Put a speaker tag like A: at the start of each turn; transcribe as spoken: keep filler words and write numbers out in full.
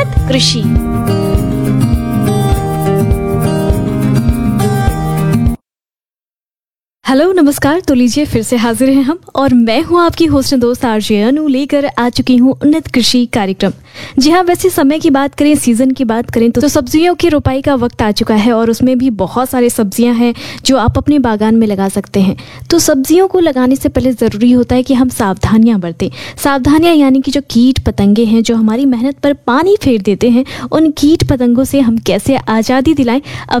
A: उन्नत कृषि। हेलो नमस्कार, तो लीजिए फिर से हाजिर हैं हम और मैं हूं आपकी होस्ट दोस्त आरजे अनु, लेकर आ चुकी हूं उन्नत कृषि कार्यक्रम। जी हाँ, वैसे समय की बात करें, सीजन की बात करें तो सब्जियों की रोपाई का वक्त आ चुका है और उसमें भी बहुत सारी सब्जियां हैं जो आप अपने बागान में लगा सकते हैं। तो सब्जियों को लगाने से पहले ज़रूरी होता है कि हम सावधानियाँ बरतें। सावधानियाँ यानी कि जो कीट पतंगे हैं जो हमारी मेहनत पर पानी फेर देते हैं, उन कीट पतंगों से हम कैसे आज़ादी दिलाएं। अब